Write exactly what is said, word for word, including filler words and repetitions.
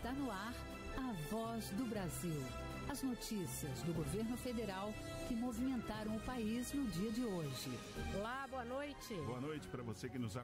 Está no ar a Voz do Brasil. As notícias do governo federal que movimentaram o país no dia de hoje. Olá, boa noite. Boa noite para você que nos acompanha.